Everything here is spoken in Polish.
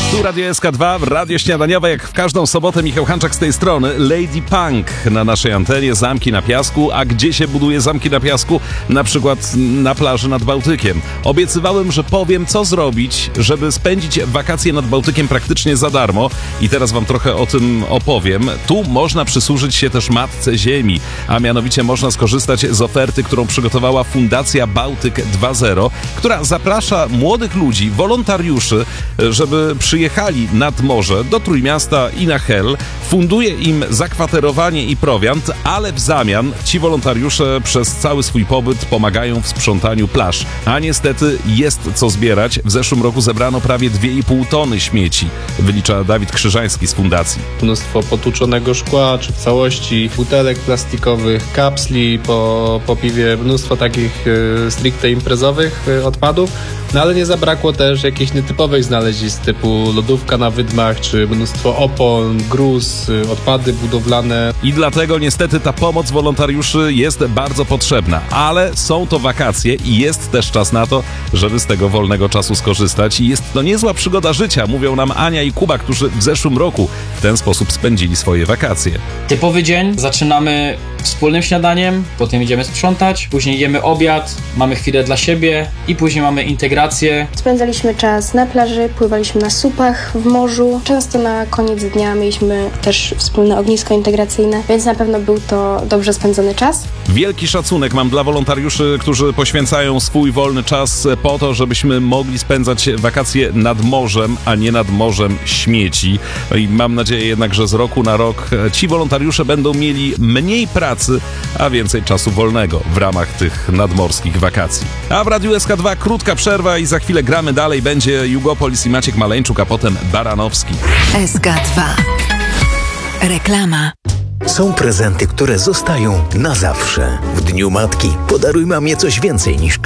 Tu Radio SK2, Radio Śniadaniowe, jak w każdą sobotę. Michał Hanczak z tej strony. Lady Punk na naszej antenie, zamki na piasku. A gdzie się buduje zamki na piasku? Na przykład na plaży nad Bałtykiem. Obiecywałem, że powiem, co zrobić, żeby spędzić wakacje nad Bałtykiem praktycznie za darmo. I teraz wam trochę o tym opowiem. Tu można przysłużyć się też Matce Ziemi, a mianowicie można skorzystać z oferty, którą przygotowała Fundacja Bałtyk 2.0, która zaprasza młodych ludzi, wolontariuszy, żeby przyjechali nad morze do Trójmiasta i na Hel, funduje im zakwaterowanie i prowiant, ale w zamian ci wolontariusze przez cały swój pobyt pomagają w sprzątaniu plaż. A niestety jest co zbierać. W zeszłym roku zebrano prawie 2,5 tony śmieci, wylicza Dawid Krzyżański z fundacji. Mnóstwo potłuczonego szkła, czy w całości butelek plastikowych, kapsli po piwie, mnóstwo takich stricte imprezowych odpadów, no ale nie zabrakło też jakichś nietypowych znalezisk typu lodówka na wydmach, czy mnóstwo opon, gruz, odpady budowlane. I dlatego niestety ta pomoc wolontariuszy jest bardzo potrzebna, ale są to wakacje i jest też czas na to, żeby z tego wolnego czasu skorzystać. I jest to niezła przygoda życia, mówią nam Ania i Kuba, którzy w zeszłym roku w ten sposób spędzili swoje wakacje. Typowy dzień, zaczynamy wspólnym śniadaniem, potem idziemy sprzątać, później jemy obiad, mamy chwilę dla siebie i później mamy integrację. Spędzaliśmy czas na plaży, pływaliśmy na supach w morzu. Często na koniec dnia mieliśmy też wspólne ognisko integracyjne, więc na pewno był to dobrze spędzony czas. Wielki szacunek mam dla wolontariuszy, którzy poświęcają swój wolny czas po to, żebyśmy mogli spędzać wakacje nad morzem, a nie nad morzem śmieci. I mam nadzieję jednak, że z roku na rok ci wolontariusze będą mieli mniej pracy, a więcej czasu wolnego w ramach tych nadmorskich wakacji. A w Radiu SK2 krótka przerwa i za chwilę gramy dalej. Będzie Jugopolis i Maciek Maleńczuk, a potem Baranowski. SK2. Reklama. Są prezenty, które zostają na zawsze. W Dniu Matki podaruj mamie coś więcej niż